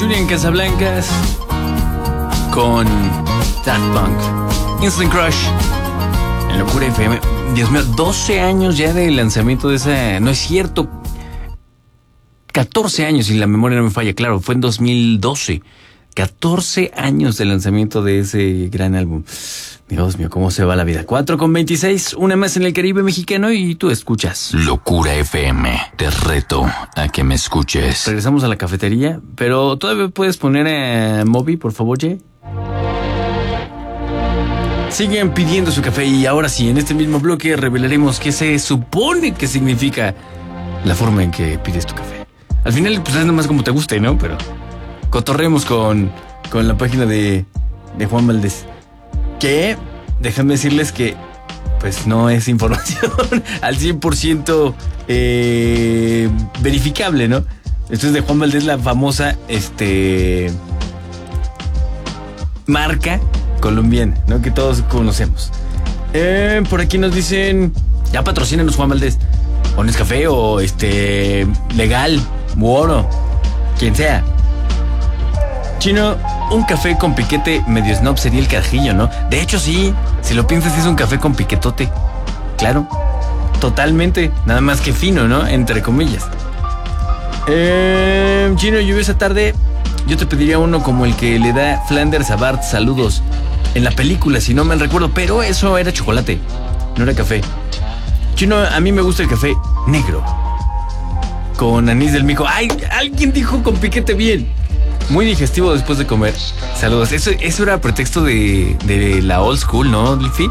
Julian Casablancas con Daft Punk, Instant Crush, en Locura FM. Dios mío, 12 años ya de lanzamiento de esa... No es cierto, 14 años, si la memoria no me falla, claro, fue en 2012. 14 años de lanzamiento de ese gran álbum. Dios mío, cómo se va la vida. 4:26, una más en el Caribe mexicano y tú escuchas Locura FM, te reto a que me escuches. Regresamos a la cafetería, pero todavía puedes poner Moby, por favor, Jay. Siguen pidiendo su café y ahora sí, en este mismo bloque revelaremos qué se supone que significa la forma en que pides tu café. Al final, pues es nomás como te guste, ¿no? Pero cotorremos con la página de Juan Valdez. Que, déjenme decirles que, pues no es información al 100% verificable, ¿no? Esto es de Juan Valdez, la famosa, marca colombiana, ¿no? Que todos conocemos. Por aquí nos dicen, ya patrocínenos Juan Valdez. O Nescafé, o Legal, Oro, quien sea. Chino, un café con piquete medio snob sería el carajillo, ¿no? De hecho, sí, si lo piensas, es un café con piquetote. Claro, totalmente, nada más que fino, ¿no? Entre comillas. Chino, lluviosa tarde, yo te pediría uno como el que le da Flanders a Bart, saludos, en la película, si no mal recuerdo, pero eso era chocolate, no era café. Chino, a mí me gusta el café negro, con anís del mico. ¡Ay! Alguien dijo con piquete bien. Muy digestivo después de comer. Saludos. Eso era pretexto de la old school, ¿no, Liffy?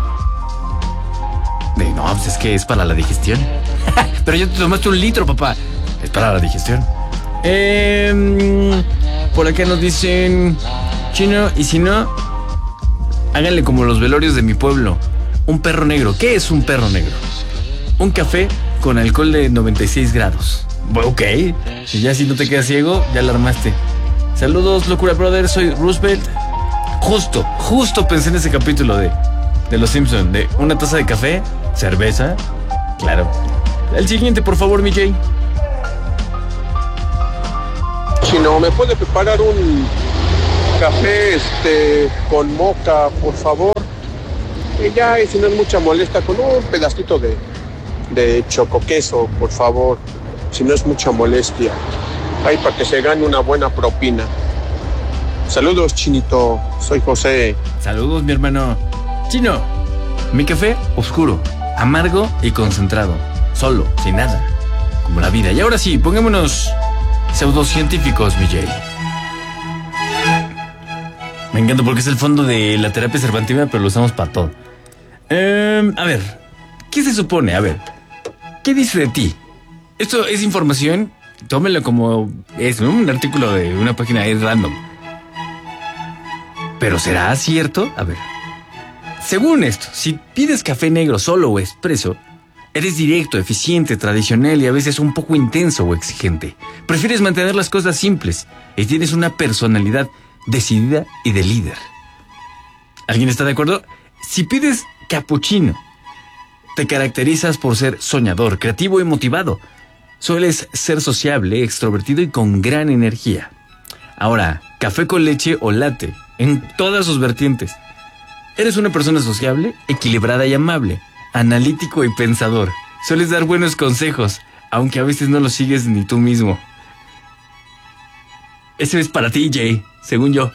No, pues es que es para la digestión. Pero ya te tomaste 1 litro, papá. Es para la digestión. Por acá nos dicen, Chino, y si no, háganle como los velorios de mi pueblo. Un perro negro. ¿Qué es un perro negro? Un café con alcohol de 96 grados. Ok. Y ya si no te quedas ciego, ya la armaste. Saludos, Locura Brothers, soy Roosevelt. Justo pensé en ese capítulo de Los Simpson, de una taza de café, cerveza, claro. El siguiente, por favor, mi Jay. Chino, ¿me puede preparar un café con moca, por favor? Y ya, y si no es mucha molestia, con un pedacito de chocoqueso, por favor. Si no es mucha molestia. Ay, para que se gane una buena propina. Saludos, Chinito. Soy José. Saludos, mi hermano. Chino, mi café oscuro, amargo y concentrado. Solo, sin nada. Como la vida. Y ahora sí, pongámonos pseudocientíficos, mi Jay. Me encanta porque es el fondo de la terapia cervantina, pero lo usamos para todo. A ver, ¿qué se supone? A ver, ¿qué dice de ti? Esto es información... Tómelo como es, ¿no? Un artículo de una página ahí random. ¿Pero será cierto? A ver. Según esto, si pides café negro solo o expreso, eres directo, eficiente, tradicional y a veces un poco intenso o exigente. Prefieres mantener las cosas simples y tienes una personalidad decidida y de líder. ¿Alguien está de acuerdo? Si pides cappuccino, te caracterizas por ser soñador, creativo y motivado. Sueles ser sociable, extrovertido y con gran energía. Ahora, café con leche o latte, en todas sus vertientes. Eres una persona sociable, equilibrada y amable, analítico y pensador. Sueles dar buenos consejos, aunque a veces no los sigues ni tú mismo. Ese es para ti, Jay, según yo.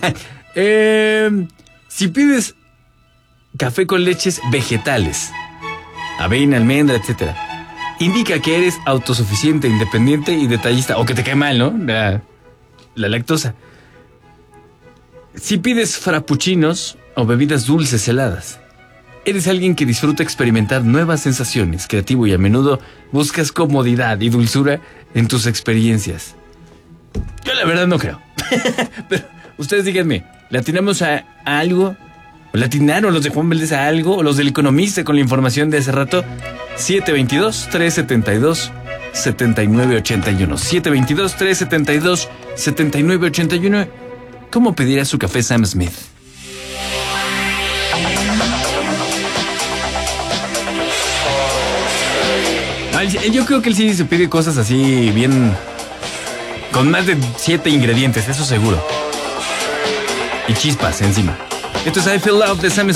Si pides café con leches vegetales, avena, almendra, etc., indica que eres autosuficiente, independiente y detallista. O que te cae mal, ¿no? La lactosa. Si pides frappuccinos o bebidas dulces heladas, eres alguien que disfruta experimentar nuevas sensaciones, creativo y a menudo buscas comodidad y dulzura en tus experiencias. Yo la verdad no creo. Pero ustedes díganme, ¿le atinamos a algo? ¿O le atinaron los de Juan Valdez a algo? ¿O los del Economista con la información de hace rato? 722-372-7981. 722-372-7981. ¿Cómo pedirá su café Sam Smith? Yo creo que él sí se pide cosas así bien Con más de 7 ingredientes, eso seguro. Y chispas encima. Esto es I Feel Love de Sam Smith.